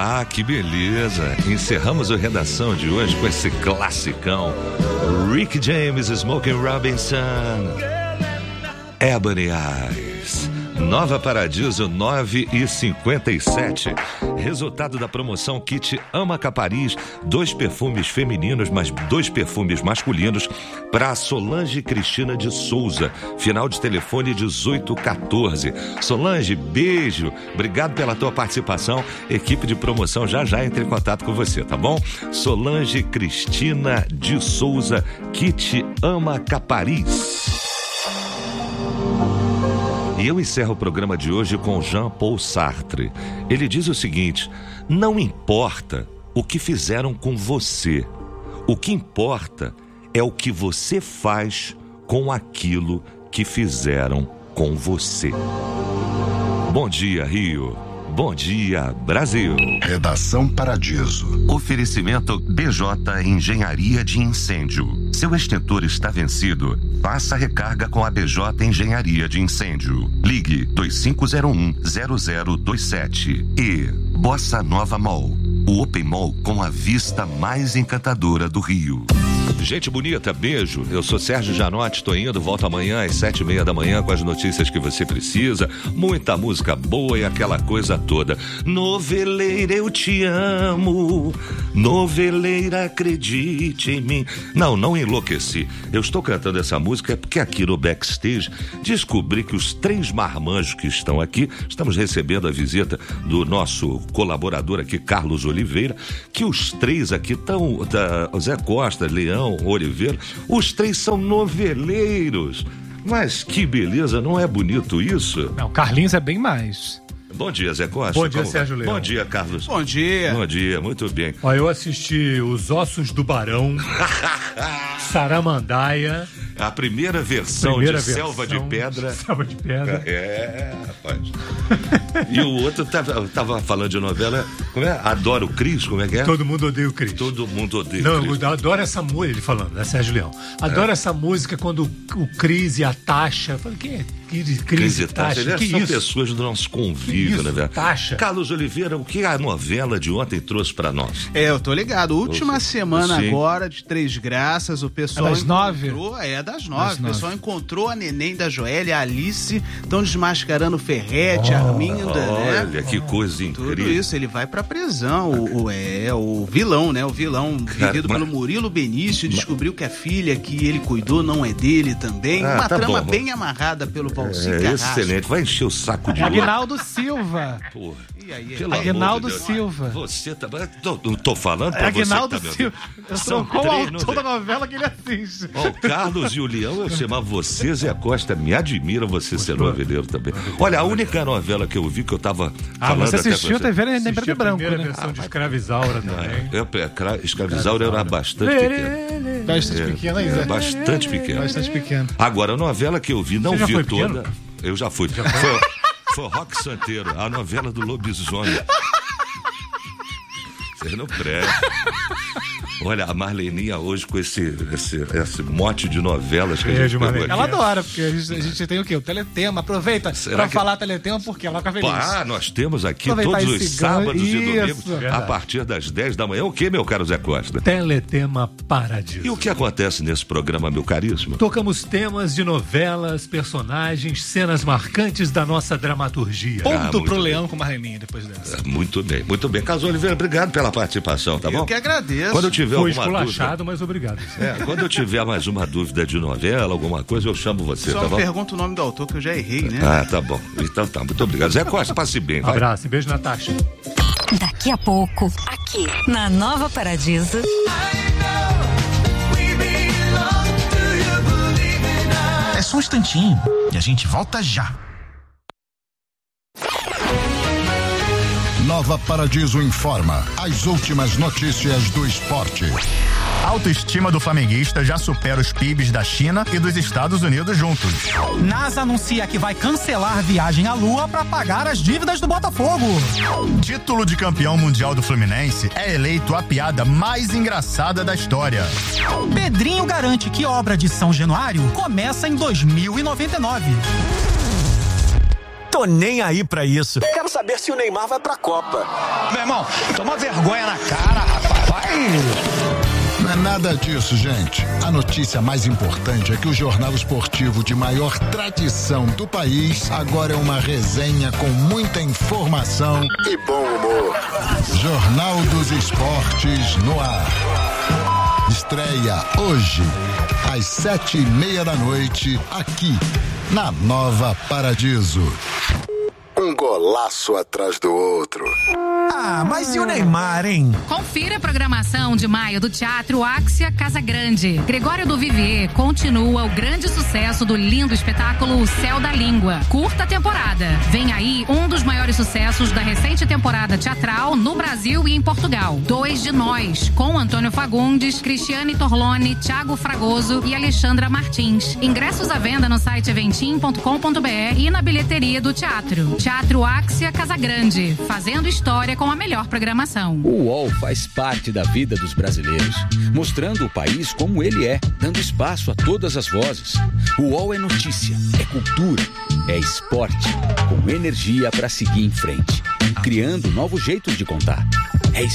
Ah, que beleza. Encerramos a redação de hoje com esse classicão. Rick James, Smokey Robinson, Ebony Eyes. Nova Paradiso 9h57. Resultado da promoção Kit Ama Capariz, 2 perfumes femininos, mais 2 perfumes masculinos para Solange Cristina de Souza. Final de telefone 1814. Solange, beijo. Obrigado pela tua participação. Equipe de promoção já entra em contato com você, tá bom? Solange Cristina de Souza, Kit Ama Capariz. E eu encerro o programa de hoje com Jean-Paul Sartre. Ele diz o seguinte: não importa o que fizeram com você, o que importa é o que você faz com aquilo que fizeram com você. Bom dia, Rio. Bom dia, Brasil. Redação Paradiso. Oferecimento BJ Engenharia de Incêndio. Seu extintor está vencido? Faça a recarga com a BJ Engenharia de Incêndio. Ligue 2501-0027. E Bossa Nova Mall. O Open Mall com a vista mais encantadora do Rio. Gente bonita, beijo. Eu sou Sérgio Janotti, tô indo, volto amanhã às 7h30 da manhã com as notícias que você precisa. Muita música boa e aquela coisa toda. Noveleira, eu te amo. Noveleira, acredite em mim. Não enlouqueci. Eu estou cantando essa música porque aqui no backstage descobri que os 3 marmanjos que estão aqui, estamos recebendo a visita do nosso colaborador aqui, Carlos Oliveira, que os 3 aqui estão, Zé Costa, Leão, Oliveira, os 3 são noveleiros. Mas que beleza, não é bonito isso? Não, Carlinhos é bem mais. Bom dia, Zé Costa. Bom dia, Sérgio Leão. Bom dia, Carlos. Bom dia. Bom dia, muito bem. Ó, eu assisti Os Ossos do Barão, Saramandaia. A primeira versão de Selva de Pedra. Selva de Pedra. É, rapaz. E o outro tava falando de novela, como é? Adoro o Cris, como é que é? Todo mundo odeia o Cris. Todo mundo odeia o Cris. Não, eu adoro essa música, ele falando, né, Sérgio Leão? Adoro essa música quando o Cris e a Tasha. Eu falei, quem é? Cris e Tasha? São pessoas do nosso convívio, né, velho? Tasha. Carlos Oliveira, o que a novela de ontem trouxe pra nós? Eu tô ligado. Última semana agora de Três Graças, o pessoal das 9? Das 9. O pessoal encontrou a neném da Joélia, a Alice, estão desmascarando o Ferrete, a Arminda, né? Olha, que coisa incrível. Tudo isso, ele vai pra prisão. O vilão, né? O vilão, vivido pelo Murilo Benício, descobriu que a filha que ele cuidou não é dele também. Uma trama bem amarrada pelo Valci Carrasco. Excelente, vai encher o saco de Aguinaldo Silva. Porra. E aí, Aguinaldo Silva. Você tá. Tô falando pra Aguinaldo você. Silva. Eu sou o autor da novela que ele assiste. O Carlos e o Leão, eu chamava você, Zé Costa. Me admira você ser noveleiro também. Olha, a única novela que eu vi que eu tava falando. Você assistiu a TV em preto e branco, né? A primeira versão de Escravizaura também. Escravizaura era bastante pequena. Bastante pequena, Zé. Bastante pequena. Bastante pequena. Agora, a novela que eu vi, não vi toda. Eu já fui. Foi Roque Santeiro, a novela do lobisomem. Vocês não prestam. Olha, a Marleninha hoje com esse mote de novelas que a gente pegou aqui. Ela adora, porque a gente tem o quê? O Teletema. Aproveita pra falar Teletema, porque ela fica feliz. Nós temos aqui todos os sábados e domingos, a partir das 10 da manhã. O que, meu caro Zé Costa? Teletema Paradiso. E o que acontece nesse programa, meu caríssimo? Tocamos temas de novelas, personagens, cenas marcantes da nossa dramaturgia. Ponto pro Leão com Marleninha depois dessa. Muito bem, muito bem. Carlos Oliveira, obrigado pela participação, tá bom? Eu que agradeço. Quando eu tiver Foi alguma esculachado, mas obrigado. Quando eu tiver mais uma dúvida de novela, alguma coisa, eu chamo você, Só tá bom? pergunta o nome do autor, que eu já errei, né? Tá bom. Então tá, muito obrigado. Zé Costa, passe bem. Vai. Abraço, beijo, Natasha. Daqui a pouco, aqui na Nova Paradiso. É só um instantinho e a gente volta já. Nova Paradiso informa as últimas notícias do esporte. A autoestima do flamenguista já supera os PIBs da China e dos Estados Unidos juntos. NASA anuncia que vai cancelar viagem à Lua para pagar as dívidas do Botafogo. Título de campeão mundial do Fluminense é eleito a piada mais engraçada da história. Pedrinho garante que obra de São Januário começa em 2099. tô nem aí pra isso. Quero saber se o Neymar vai pra Copa. Meu irmão, toma vergonha na cara, rapaz. Vai! Não é nada disso, gente. A notícia mais importante é que o jornal esportivo de maior tradição do país agora é uma resenha com muita informação e bom humor. Jornal dos Esportes no ar. Estreia hoje, às 7:30 da noite, aqui na Nova Paradiso. Um golaço atrás do outro. Ah, mas e o Neymar, hein? Confira a programação de maio do Teatro Áxia Casagrande. Gregório do Vivier continua o grande sucesso do lindo espetáculo O Céu da Língua. Curta temporada. Vem aí um dos maiores sucessos da recente temporada teatral no Brasil e em Portugal. 2 de Nós, com Antônio Fagundes, Cristiane Torlone, Thiago Fragoso e Alexandra Martins. Ingressos à venda no site eventim.com.br e na bilheteria do teatro. Teatro Áxia Casagrande, fazendo história com a melhor programação. O UOL faz parte da vida dos brasileiros, mostrando o país como ele é, dando espaço a todas as vozes. O UOL é notícia, é cultura, é esporte, com energia para seguir em frente, criando novos jeitos de contar.